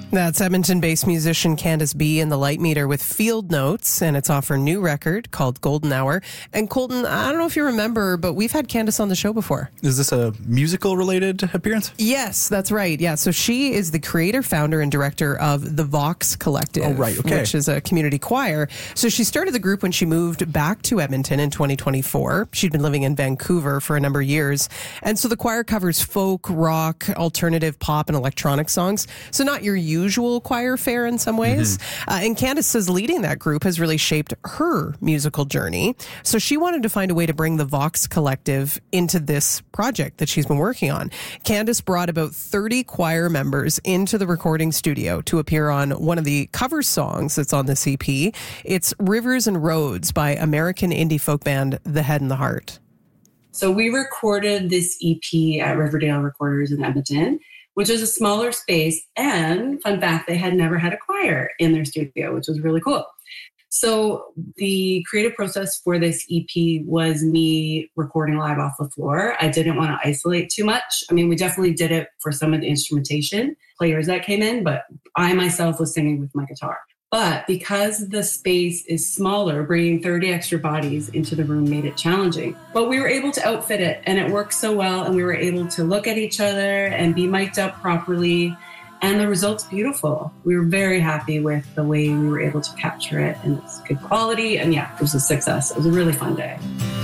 That's Edmonton-based musician Candace B and the Light Meter with Field Notes, and it's off her new record called Golden Hour. And Colton, I don't know if you remember, but we've had Candace on the show before. Is this a musical-related appearance? Yes, that's right. Yeah, so she is the creator, founder, and director of the Vox Collective, which is a community choir. So she started the group when she moved back to Edmonton in 2024. She'd been living in Vancouver for a number of years. And so the choir covers folk, rock, alternative, pop, and electronic songs. So not your usual choir fare in some ways. And Candace says leading that group has really shaped her musical journey. So she wanted to find a way to bring the Vox Collective into this project that she's been working on. Candace brought about 30 choir members into the recording studio to appear on one of the cover songs that's on this EP. It's Rivers and Roads by American indie folk band The Head and the Heart. So we recorded this EP at Riverdale Recorders in Edmonton, which is a smaller space. And fun fact, they had never had a choir in their studio, which was really cool. So the creative process for this EP was me recording live off the floor. I didn't want to isolate too much. I mean, we definitely did it for some of the instrumentation players that came in, but I myself was singing with my guitar. But because the space is smaller, bringing 30 extra bodies into the room made it challenging. But we were able to outfit it, and it worked so well, and we were able to look at each other and be mic'd up properly, and the result's beautiful. We were very happy with the way we were able to capture it, and it's good quality, and yeah, it was a success. It was a really fun day.